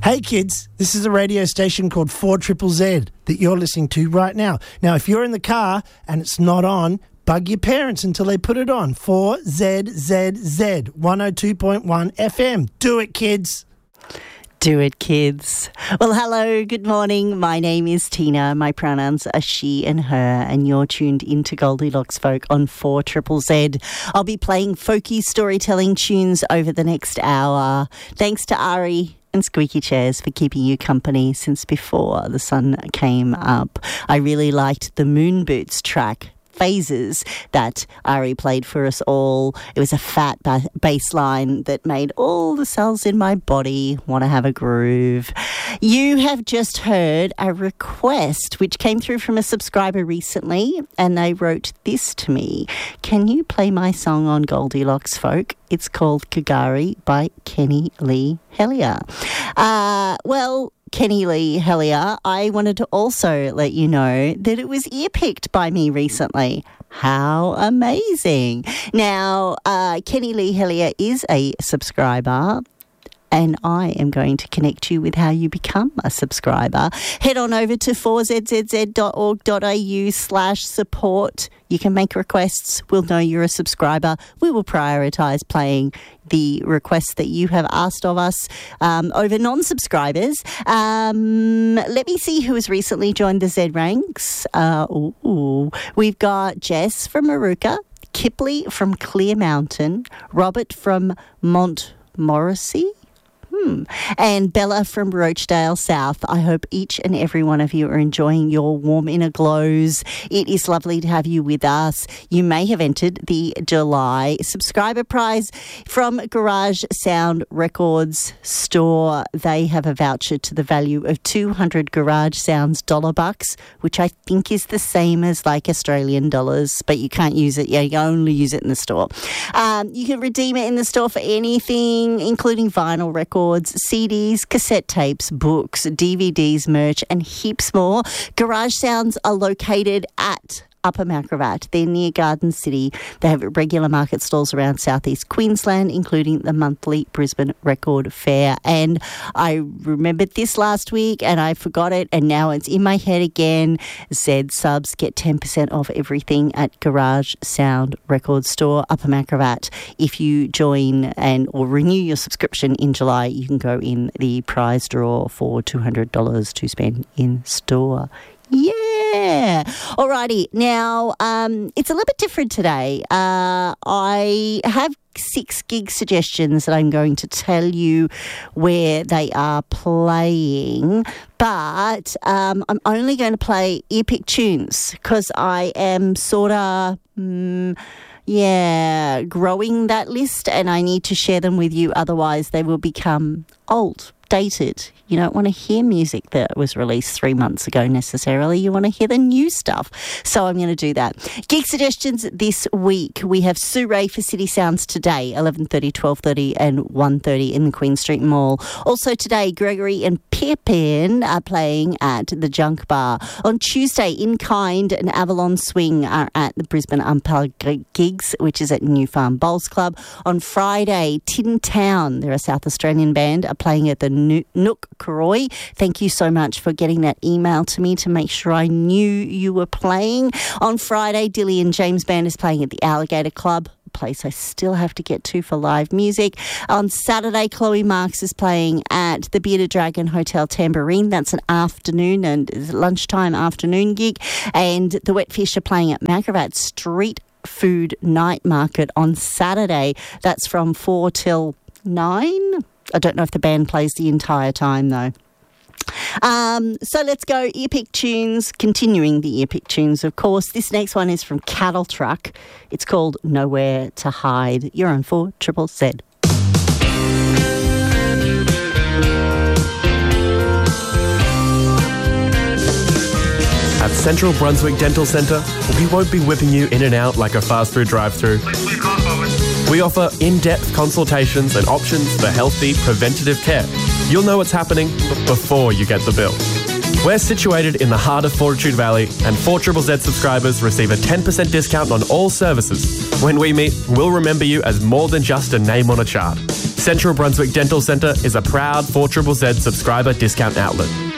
Hey kids, this is a radio station called 4ZZZ that you're listening to right now. Now, if you're in the car and it's not on, bug your parents until they put it on. 4ZZZ, 102.1 FM. Do it, kids. Do it, kids. Well, hello, good morning. My name is Tina. My pronouns are she and her, and you're tuned into Goldilocks Folk on 4ZZZ. I'll be playing folky storytelling tunes over the next hour. Thanks to Ari and Squeaky Chairs for keeping you company since before the sun came up. I really liked the Moon Boots track, Phases, that Ari played for us all. It was a fat bass line that made all the cells in my body want to have a groove. You have just heard a request which came through from a subscriber recently, and they wrote this to me. Can you play my song on Goldilocks Folk? It's called Kagari by Kenny Lee Hellier. Kenny Lee Hellier, I wanted to also let you know that it was earpicked by me recently. How amazing. Now, Kenny Lee Hellier is a subscriber, and I am going to connect you with how you become a subscriber. Head on over to 4zzz.org.au/support. You can make requests. We'll know you're a subscriber. We will prioritise playing the requests that you have asked of us over non-subscribers. Let me see who has recently joined the Z ranks. We've got Jess from Maruka, Kipley from Clear Mountain, Robert from Montmorency, and Bella from Rochdale South. I hope each and every one of you are enjoying your warm inner glows. It is lovely to have you with us. You may have entered the July subscriber prize from Garage Sound Records store. They have a voucher to the value of 200 Garage Sounds $, which I think is the same as like Australian dollars, but you can't use it. Yeah, you can only use it in the store. You can redeem it in the store for anything, including vinyl records, CDs, cassette tapes, books, DVDs, merch, and heaps more. Garage Sounds are located at Upper Mount Gravatt. They're near Garden City. They have regular market stalls around southeast Queensland, including the monthly Brisbane Record Fair. And I remembered this last week and I forgot it, and now it's in my head again. Z subs get 10% off everything at Garage Sound Record Store, Upper Mount Gravatt. If you join or renew your subscription in July, you can go in the prize draw for $200 to spend in store. Yeah. Alrighty. Now, it's a little bit different today. I have 6 gig suggestions that I'm going to tell you where they are playing, but I'm only going to play epic tunes because I am sort of growing that list, and I need to share them with you, otherwise they will become old, dated. You don't want to hear music that was released 3 months ago necessarily. You want to hear the new stuff. So I'm going to do that. Gig suggestions this week. We have Sue Ray for City Sounds today, 11:30, 12:30 and 1:30 in the Queen Street Mall. Also today, Gregory and Pippin are playing at the Junk Bar. On Tuesday, In Kind and Avalon Swing are at the Brisbane Unplugged Gigs, which is at New Farm Bowls Club. On Friday, Tin Town, they're a South Australian band, are playing at the Nook Karoy. Thank you so much for getting that email to me to make sure I knew you were playing. On Friday, Dilly and James Band is playing at the Alligator Club, a place I still have to get to for live music. On Saturday, Chloe Marks is playing at the Bearded Dragon Hotel Tambourine. That's an afternoon and lunchtime afternoon gig. And the Wet Fish are playing at Mount Gravatt Street Food Night Market on Saturday. That's from 4 till 9. I don't know if the band plays the entire time though. So let's go epic tunes, continuing the epic tunes, of course. This next one is from Cattle Truck. It's called Nowhere to Hide. You're on 4ZZZ. At Central Brunswick Dental Centre, we won't be whipping you in and out like a fast food drive-through. We offer in-depth consultations and options for healthy, preventative care. You'll know what's happening before you get the bill. We're situated in the heart of Fortitude Valley, and 4ZZZ subscribers receive a 10% discount on all services. When we meet, we'll remember you as more than just a name on a chart. Central Brunswick Dental Centre is a proud 4ZZZ subscriber discount outlet.